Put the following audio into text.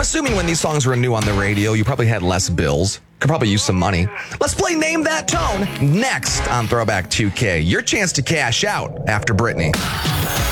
assuming when these songs were new on the radio, you probably had less bills. Could probably use some money. Let's play Name That Tone next on Throwback 2K. Your chance to cash out after Britney.